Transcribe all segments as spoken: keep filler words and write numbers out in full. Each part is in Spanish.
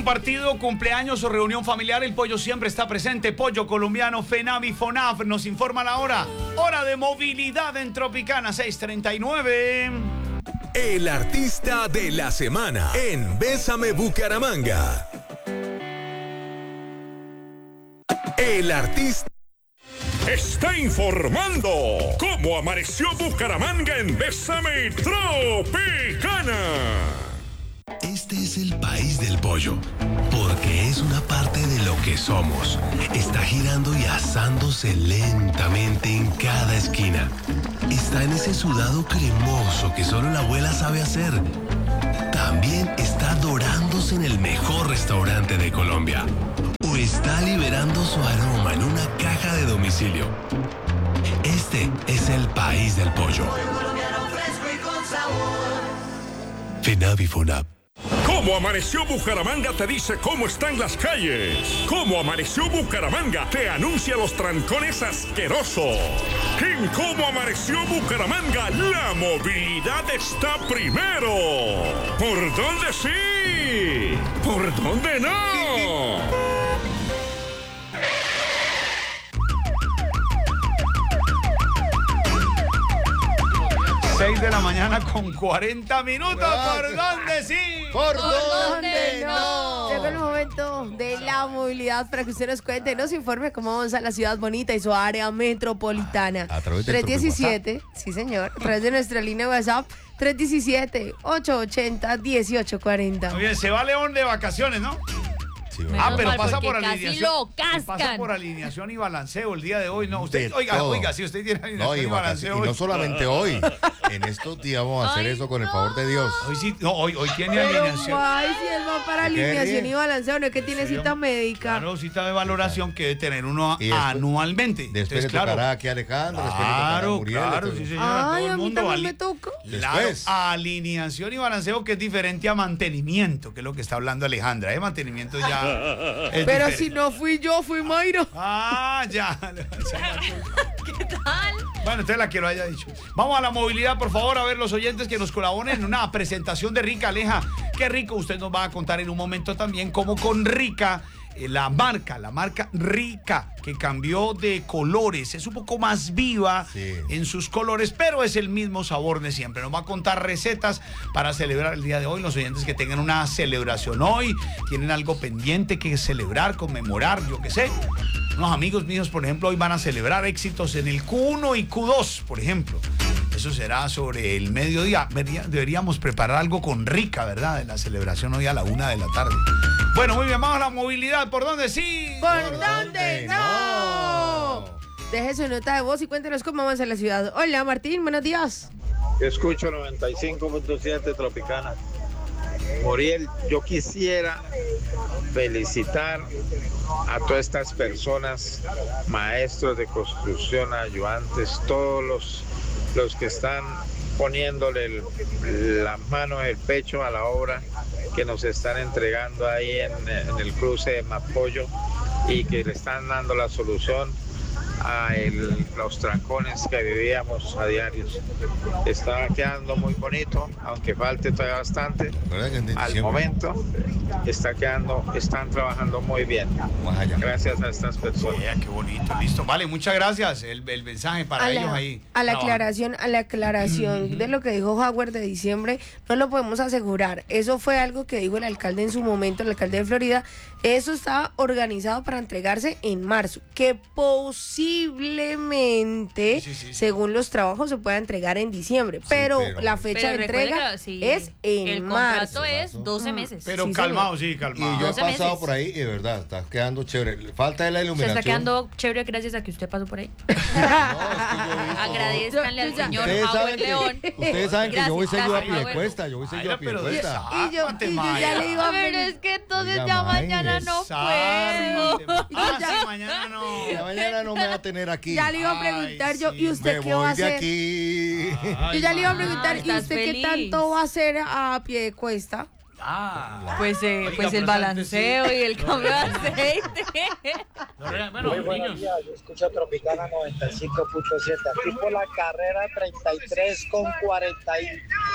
partido, cumpleaños o reunión familiar, el Pollo siempre está presente. Pollo colombiano, FENAVI, FONAF nos informa la hora. Hora de movilidad en Tropicana, seis treinta y nueve. El artista de la semana en Bésame Bucaramanga. El artista está informando cómo amaneció Bucaramanga en Bésame Tropicana. Este es el país del pollo, porque es una parte de lo que somos. Está girando y asándose lentamente en cada esquina. Está en ese sudado cremoso que solo la abuela sabe hacer. También está dorándose en el mejor restaurante de Colombia. O está liberando su aroma en una caja de domicilio. Este es el país del pollo. FENAVI, FONAP. Cómo amaneció Bucaramanga te dice cómo están las calles. Cómo amaneció Bucaramanga te anuncia los trancones asquerosos. En Cómo amaneció Bucaramanga la movilidad está primero. ¿Por dónde sí? ¿Por dónde no? seis de la mañana con cuarenta minutos. ¿Por dónde sí? ¿Por, ¿Por dónde no? Llegó el momento de la movilidad para que usted nos cuente, nos informe cómo avanza la ciudad bonita y su área metropolitana. A través de tres diecisiete, sí señor, a través de nuestra línea WhatsApp, tres diecisiete, ocho ochenta, dieciocho cuarenta. Muy bien, se va León de vacaciones, ¿no? Sí, ah, pero mal, pasa por casi alineación. lo cascan. Pasa por alineación y balanceo el día de hoy, ¿no? Usted, De oiga, todo. oiga, si usted tiene alineación No, y, y balanceo y hoy. no solamente hoy. En estos días vamos a hacer Ay, eso con el no. favor de Dios. Hoy sí, no, hoy, hoy tiene Pero alineación. guay, si él va para ¿Qué alineación ríe? y balanceo, no es que tiene Sí, cita médica. Claro, cita de valoración que debe tener uno Y después- anualmente. Después Entonces, le claro, tocará aquí a Alejandro, después le tocará a claro, Muriel. claro, entonces- sí, señora, Ay, todo a el mí mundo también ali- me toca. Claro, Después. alineación y balanceo, que es diferente a mantenimiento, que es lo que está hablando Alejandra. ¿eh? Mantenimiento ya es Pero diferente. si no fui yo, fui Mayro. Ah, ya. ¿Qué tal? Bueno, entonces la que lo haya dicho. Vamos a la movilidad, por favor, a ver los oyentes que nos colaboren en una presentación de Rica Aleja. Qué rico, usted nos va a contar en un momento también cómo con Rica, eh, la marca, la marca Rica, que cambió de colores, es un poco más viva Sí. en sus colores, pero es el mismo sabor de siempre. Nos va a contar recetas para celebrar el día de hoy. Los oyentes que tengan una celebración hoy, tienen algo pendiente que celebrar, conmemorar, yo qué sé. Unos amigos míos, por ejemplo, hoy van a celebrar éxitos en el Q uno y Q dos, por ejemplo. Eso será sobre el mediodía. Vería- Deberíamos preparar algo con Rica, ¿verdad? En la celebración hoy a la una de la tarde. Bueno, muy bien, vamos a la movilidad. ¿Por dónde sí? ¿Por, ¿Por dónde dónde no? no? Deje su nota de voz y cuéntenos cómo avanza la ciudad. Hola, Martín, buenos días. Escucho noventa y cinco punto siete Tropicana. Muriel, yo quisiera felicitar a todas estas personas, maestros de construcción, ayudantes, todos los, los que están poniéndole el- la mano en el pecho a la obra que nos están entregando ahí en, en el cruce de Mapollo y que le están dando la solución a el- los trancones que vivíamos a diarios. Está quedando muy bonito, aunque falte todavía bastante. ¿Verdad que en Al diciembre? momento está quedando, están trabajando muy bien. Más allá. Gracias a estas personas. Vea, qué bonito, listo. Vale, muchas gracias. El, el mensaje para a ellos la, ahí. a la trabajando. aclaración, a la aclaración de lo que dijo Howard de diciembre, no lo podemos asegurar. Eso fue algo que dijo el alcalde en su momento, el alcalde de Florida. Eso estaba organizado para entregarse en marzo, que posiblemente, Sí, sí, sí. según los trabajos, se pueda entregar en diciembre. pero, pero- la fecha Pero de recuerda entrega que sí, es en el marzo. contrato es doce meses. Pero Sí, calmado, sí, Y calmado. yo he doce pasado meses. por ahí y de verdad, está quedando chévere. Falta de la Se iluminación. está quedando chévere gracias a que usted pasó por ahí. No, es que yo he visto- Agradezcanle al Yo- yo ya- señor Ustedes Howard saben, León. que, ustedes saben que yo voy Gracias, seguido a gracias, pie de Howard. cuesta. Yo voy seguido a Ay, pie de pero cuesta. Y yo, Sápate, y yo ya Maya. le iba a Pero es que entonces Oiga, ya May, mañana no puedo. Ah, Ya- sí, mañana no. Ya mañana no me va a tener aquí. Ya le iba a Ay, preguntar yo, sí, ¿y usted me qué va a voy de hacer? aquí. Ay, Yo ya le iba a Maya. preguntar, ¿y estás usted qué feliz. tanto va a hacer a pie de cuesta? Ah. Pues, eh, Oiga, pues el pero antes sí. balanceo y el cambio de aceite. No, bueno, Muy buenos niños. días, yo escucho Tropicana noventa y cinco punto siete, aquí por la carrera treinta y tres con cuarenta y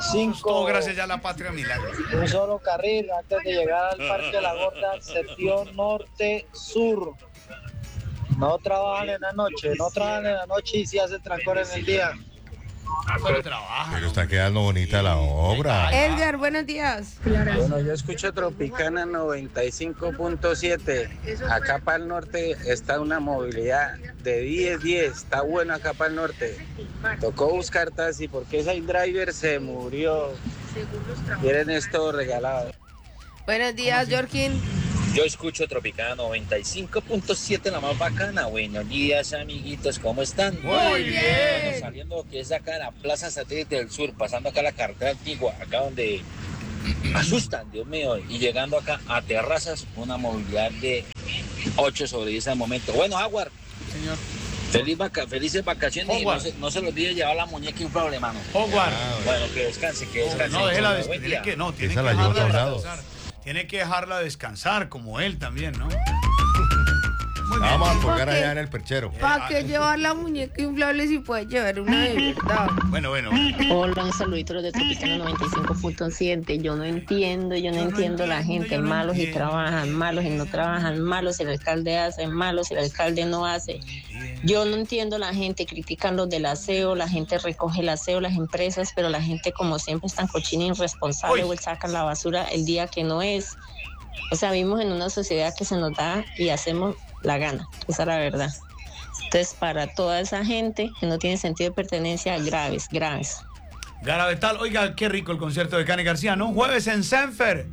cinco. Todo gracias ya a la patria milagro. Un solo carril antes de llegar al Parque de la Gorda, sección norte-sur. No trabajan en la noche, no trabajan en la noche y sí hacen trancón en el día. Pero trabaja. Pero está quedando bonita la obra. Edgar, buenos días. Bueno, yo escucho Tropicana noventa y cinco punto siete. Acá para el norte está una movilidad de diez diez. Está bueno acá para el norte. Tocó buscar taxi porque ese driver se murió. Quieren esto regalado. Buenos días, Jorkin. Yo escucho Tropicana noventa y cinco punto siete, la más bacana. Buenos días, amiguitos, ¿cómo están? Muy bien. Bueno, saliendo que es acá en la Plaza Satélite del Sur, pasando acá la carretera antigua, acá donde asustan, Dios mío, y llegando acá a Terrazas, una movilidad de ocho sobre diez al momento. Bueno, Jaguar, Señor. feliz vaca felices vacaciones y no Howard. se, no se les olvide llevar la muñeca inflable, hermano. Howard. Bueno, que descanse, que descanse. No, déjela Buen descansar. día. Tiene que, no, tiene Esa que la llevó dejarla Tornado. descansar. Tiene que dejarla descansar, como él también, ¿no? Muy La bien. vamos a colgar ¿Por qué? allá en el perchero. ¿Para qué llevar la muñeca inflable si puede llevar una de verdad? Bueno, bueno. Hola, un saludito a los de Tropicana noventa y cinco punto siete. Yo no entiendo, yo no Yo no entiendo la entiendo, gente, yo no malos y entiendo. trabajan, malos y no trabajan, malos el alcalde hace, malos el alcalde no hace. Yo no entiendo la gente, critican los del aseo, la gente recoge el aseo, las empresas, pero la gente como siempre es tan cochina e irresponsable, Uy. o sacan la basura el día que no es. O sea, vivimos en una sociedad que se nos da y hacemos la gana, esa es la verdad. Entonces, para toda esa gente que no tiene sentido de pertenencia, graves, graves. Garavetal, oiga, qué rico el concierto de Cani García, ¿no? Jueves en Senfer.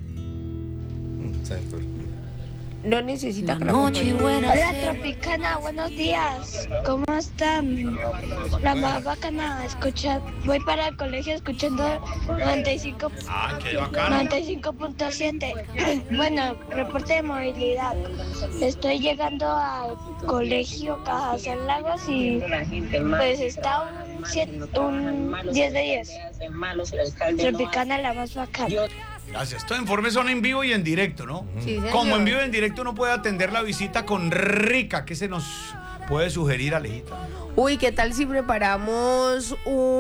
No necesita Noche buena. Hola Tropicana, buenos días. ¿Cómo están? La más bacana, escucha, voy para el colegio escuchando noventa y cinco Ah, qué bacano. noventa y cinco punto siete. Bueno, reporte de movilidad. Estoy llegando al colegio Cajas en Lagos y pues está un, siete, un diez de diez. Tropicana la más bacana. Gracias. Estos informes son en vivo y en directo, ¿no? Sí, señor. Como en vivo y en directo uno puede atender la visita con rica. ¿Qué se nos puede sugerir, Alejita? Uy, ¿qué tal si preparamos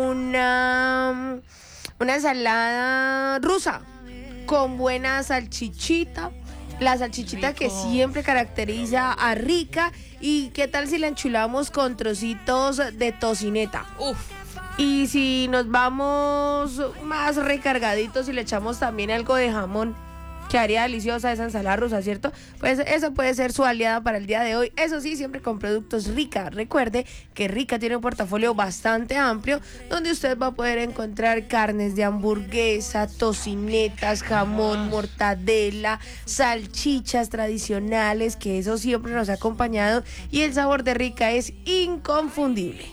una, una ensalada rusa con buena salchichita? La salchichita que siempre caracteriza a Rica. ¿Y qué tal si la enchulamos con trocitos de tocineta? Uf. Y si nos vamos más recargaditos y le echamos también algo de jamón, quedaría deliciosa esa ensalada rusa, ¿cierto? Pues esa puede ser su aliada para el día de hoy. Eso sí, siempre con productos Rica. Recuerde que Rica tiene un portafolio bastante amplio donde usted va a poder encontrar carnes de hamburguesa, tocinetas, jamón, mortadela, salchichas tradicionales, que eso siempre nos ha acompañado y el sabor de Rica es inconfundible.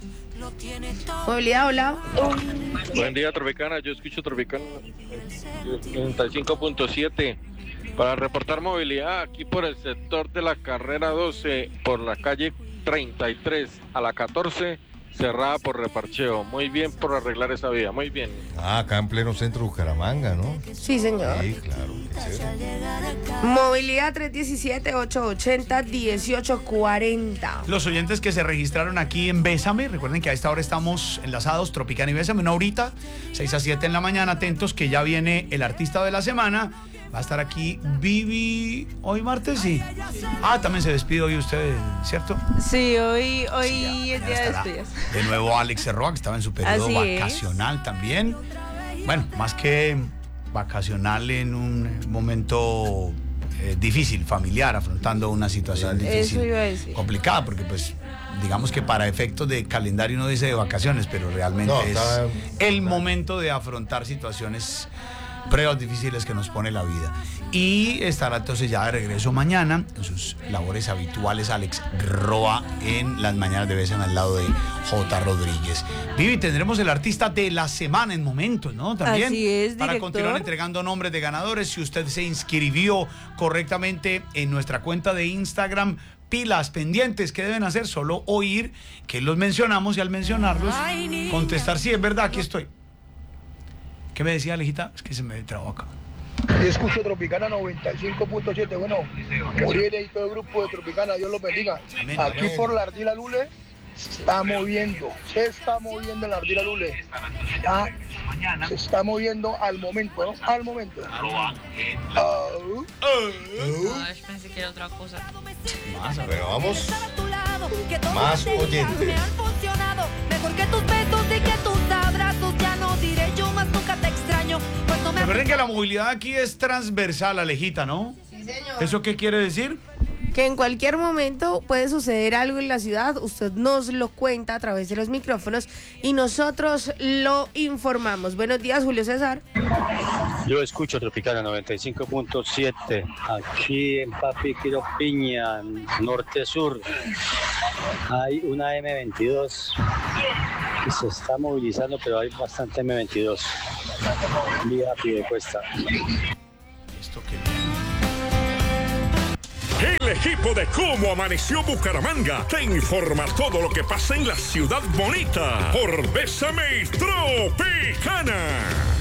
Movilidad, hola. Buen día, Tropicana. Yo escucho Tropicana noventa y cinco punto siete. Para reportar movilidad aquí por el sector de la carrera doce, por la calle treinta y tres a la catorce, cerrada por reparcheo. Muy bien por arreglar esa vía, muy bien. Ah, acá en pleno centro de Bucaramanga, ¿no? Sí, señor. Sí, claro. qué chévere. Movilidad tres uno siete, ocho ocho cero, uno ocho cuatro cero. Los oyentes que se registraron aquí en Bésame, recuerden que a esta hora estamos enlazados, Tropicana y Bésame, una horita, seis a siete en la mañana, atentos que ya viene el artista de la semana. Va a estar aquí Vivi hoy martes, sí. Ah, también se despide hoy usted, ¿cierto? Sí, hoy, hoy Sí, es ya día de estará despedidas. de nuevo Alex Cerroa, que estaba en su periodo Así es. vacacional también. Bueno, más que vacacional en un momento eh, difícil, familiar, afrontando una situación difícil. Eso iba a decir. Complicada, porque pues digamos que para efectos de calendario uno dice de vacaciones, pero realmente No, es está- el momento de afrontar situaciones, pruebas difíciles que nos pone la vida. Y estará entonces ya de regreso mañana en sus labores habituales Alex Roa en las mañanas de Bésame al lado de J. Rodríguez. Vivi, tendremos el artista de la semana en momentos, ¿no? También Así es, para director. continuar entregando nombres de ganadores. Si usted se inscribió correctamente en nuestra cuenta de Instagram, pilas pendientes, ¿qué deben hacer? Solo oír que los mencionamos y al mencionarlos contestar, sí, es verdad, aquí estoy. ¿Qué me decía, Alejita? Es que se me trabó acá. Yo escucho Tropicana noventa y cinco punto siete. Bueno, Muriel y todo el grupo de Tropicana, Dios los bendiga. Amén. Aquí Amén. por la Ardila Lule, está moviendo, se está moviendo la ardilla Lule. Ya se está moviendo al momento, ¿no? Al momento. Oh. No, yo pensé que era otra cosa. Más, pero vamos. Más oyentes. Mejor que tus besos y que tus abrazos, ya no diré yo más, nunca te extraño. Pues no me Recuerden que la movilidad aquí es transversal, Alejita, ¿no? Sí, señor. ¿Eso qué quiere decir? Que en cualquier momento puede suceder algo en la ciudad, usted nos lo cuenta a través de los micrófonos y nosotros lo informamos. Buenos días, Julio César. Yo escucho Tropicana noventa y cinco punto siete, aquí en Papi Quiro Piña, norte-sur. Hay una eme veintidós que se está movilizando, pero hay bastante eme veintidós. Vía Piedecuesta. Esto que... El equipo de Cómo Amaneció Bucaramanga te informa todo lo que pasa en la ciudad bonita por Bésame Tropicana.